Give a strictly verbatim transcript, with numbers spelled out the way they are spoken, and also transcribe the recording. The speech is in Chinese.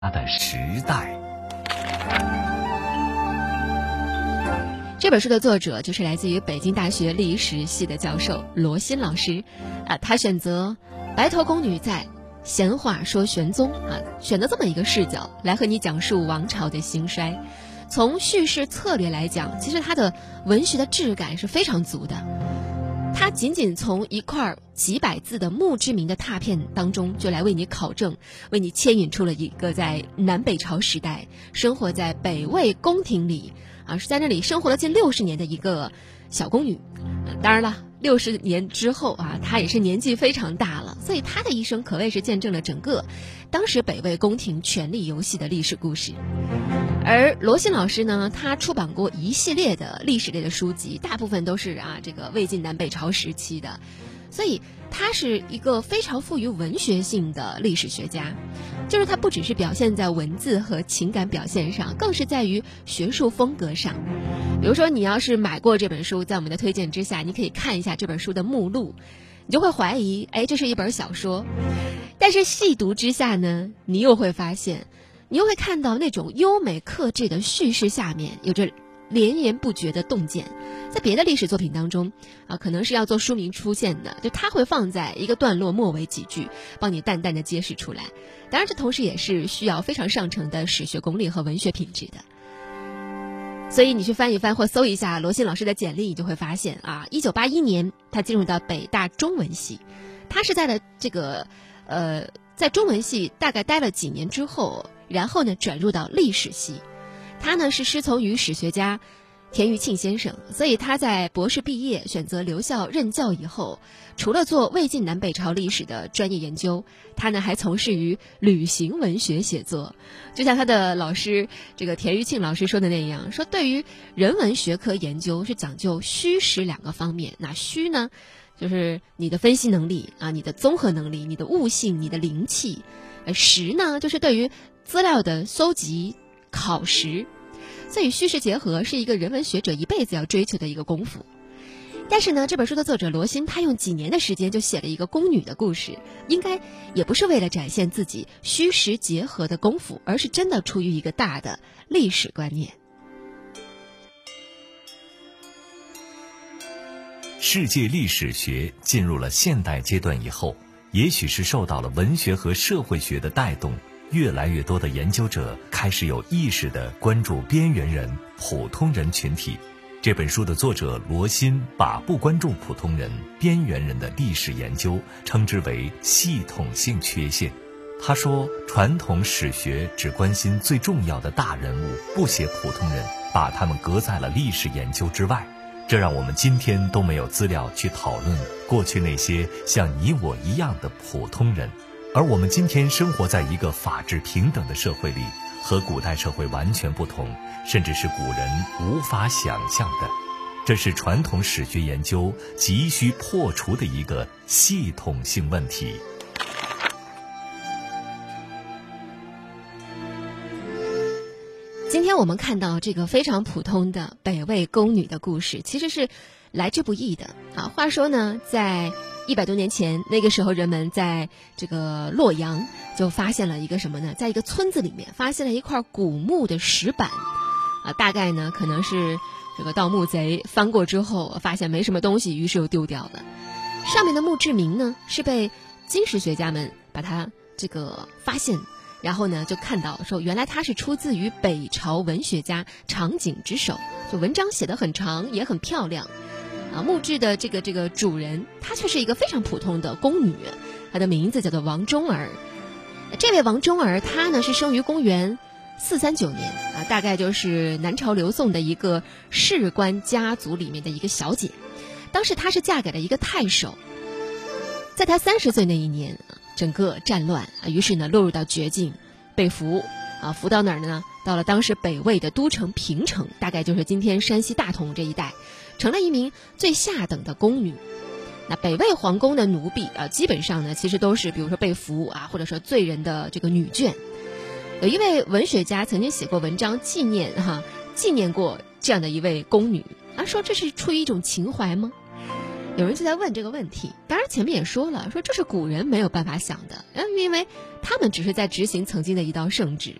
他的时代。 这本书的作者就是来自于北京大学历史系的教授罗新老师啊，他选择白头宫女在闲话说玄宗啊，选择这么一个视角来和你讲述王朝的兴衰。从叙事策略来讲，其实它的文学的质感是非常足的。它仅仅从一块几百字的墓志铭的拓片当中，就来为你考证，为你牵引出了一个在南北朝时代生活在北魏宫廷里啊，是在那里生活了近六十年的一个小宫女。当然了，六十年之后啊，她也是年纪非常大了，所以她的一生可谓是见证了整个当时北魏宫廷权力游戏的历史故事。而罗新老师呢，他出版过一系列的历史类的书籍，大部分都是啊这个魏晋南北朝时期的，所以他是一个非常富于文学性的历史学家。就是他不只是表现在文字和情感表现上，更是在于学术风格上。比如说你要是买过这本书，在我们的推荐之下，你可以看一下这本书的目录，你就会怀疑，哎，这是一本小说。但是细读之下呢，你又会发现，你又会看到那种优美克制的叙事下面有着连绵不绝的洞见。在别的历史作品当中啊，可能是要做书名出现的，就它会放在一个段落末尾几句，帮你淡淡的揭示出来。当然这同时也是需要非常上乘的史学功力和文学品质的。所以你去翻一翻或搜一下罗新老师的简历，你就会发现啊，一九八一年他进入到北大中文系，他是在了这个呃在中文系大概待了几年之后，然后呢转入到历史系。他呢是师从于史学家田余庆先生，所以他在博士毕业选择留校任教以后，除了做魏晋南北朝历史的专业研究，他呢还从事于旅行文学写作。就像他的老师这个田余庆老师说的那样，说对于人文学科研究是讲究虚实两个方面。那虚呢就是你的分析能力啊，你的综合能力，你的悟性，你的灵气。而实呢就是对于资料的搜集考实。所以虚实结合是一个人文学者一辈子要追求的一个功夫。但是呢，这本书的作者罗新他用几年的时间就写了一个宫女的故事，应该也不是为了展现自己虚实结合的功夫，而是真的出于一个大的历史观念。 世界历史学进入了现代阶段以后，也许是受到了文学和社会学的带动，越来越多的研究者开始有意识地关注边缘人、普通人群体。这本书的作者罗新把不关注普通人、边缘人的历史研究称之为系统性缺陷。他说，传统史学只关心最重要的大人物，不写普通人，把他们隔在了历史研究之外。这让我们今天都没有资料去讨论过去那些像你我一样的普通人。而我们今天生活在一个法治平等的社会里，和古代社会完全不同，甚至是古人无法想象的。这是传统史学研究急需破除的一个系统性问题。 今天我们看到这个非常普通的北魏宫女的故事，其实是来之不易的啊。话说呢，在一百多年前，那个时候人们在这个洛阳就发现了一个什么呢？在一个村子里面发现了一块古墓的石板，啊，大概呢可能是这个盗墓贼翻过之后发现没什么东西，于是又丢掉了。上面的墓志铭呢是被金石学家们把它这个发现，然后呢就看到说原来它是出自于北朝文学家长景之手，就文章写得很长也很漂亮。啊，墓志的这个这个主人，她却是一个非常普通的宫女，她的名字叫做王忠儿。这位王忠儿，她呢是生于公元四三九年啊，大概就是南朝刘宋的一个士官家族里面的一个小姐。当时她是嫁给了一个太守，在她三十岁那一年，整个战乱啊，于是呢落入到绝境，被俘啊，俘到哪儿呢？到了当时北魏的都城平城，大概就是今天山西大同这一带。成了一名最下等的宫女。那北魏皇宫的奴婢啊，基本上呢其实都是比如说被俘啊，或者说罪人的这个女眷。有一位文学家曾经写过文章纪念哈、啊、纪念过这样的一位宫女啊，说这是出于一种情怀吗？ 有人就在问这个问题，当然前面也说了，说这是古人没有办法想的，因为他们只是在执行曾经的一道圣旨，